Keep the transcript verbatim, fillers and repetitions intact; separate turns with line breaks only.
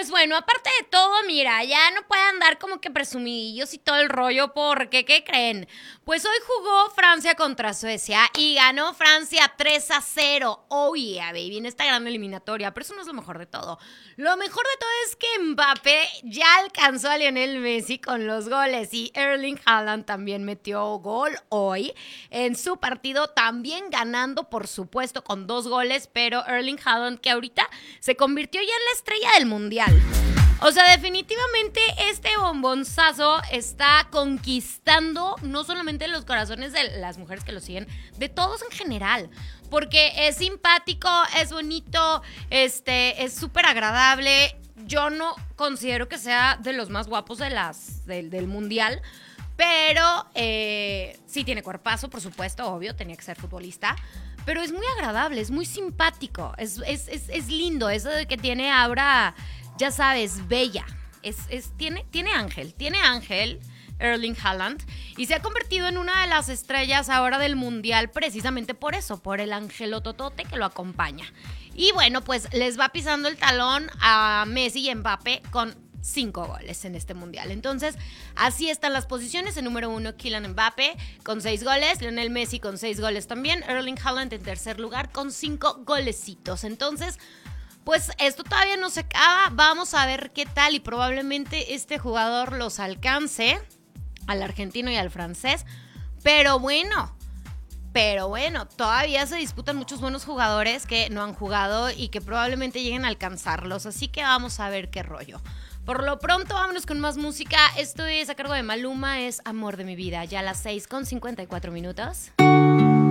pues bueno, aparte de todo, mira, ya no puede andar como que presumidillos y todo el rollo porque, ¿qué creen? Pues hoy jugó Francia contra Suecia y ganó Francia tres a cero. Oh yeah, baby, en esta gran eliminatoria, pero eso no es lo mejor de todo. Lo mejor de todo es que Mbappé ya alcanzó a Lionel Messi con los goles y Erling Haaland también metió gol hoy en su partido, también ganando, por supuesto, con dos goles, pero Erling Haaland, que ahorita se convirtió ya en la estrella del mundial. O sea, definitivamente este bombonzazo está conquistando no solamente los corazones de las mujeres que lo siguen, de todos en general. Porque es simpático, es bonito, este, es súper agradable. Yo no considero que sea de los más guapos de las, del, del mundial, pero eh, sí tiene cuerpazo, por supuesto, obvio, tenía que ser futbolista. Pero es muy agradable, es muy simpático, es, es, es, es lindo, eso de que tiene aura, ya sabes, bella. Es, es, tiene, tiene ángel, tiene ángel Erling Haaland y se ha convertido en una de las estrellas ahora del mundial precisamente por eso, por el angelototote que lo acompaña. Y bueno, pues les va pisando el talón a Messi y Mbappé con cinco goles en este mundial. Entonces, así están las posiciones. En número uno, Kylian Mbappé con seis goles, Lionel Messi con seis goles también, Erling Haaland en tercer lugar con cinco golecitos. Entonces, pues esto todavía no se acaba. Vamos a ver qué tal y probablemente este jugador los alcance, al argentino y al francés. Pero bueno, pero bueno, todavía se disputan muchos buenos jugadores que no han jugado y que probablemente lleguen a alcanzarlos. Así que vamos a ver qué rollo. Por lo pronto, vámonos con más música. Esto es a cargo de Maluma, es Amor de mi vida. Ya a las seis con cincuenta y cuatro minutos.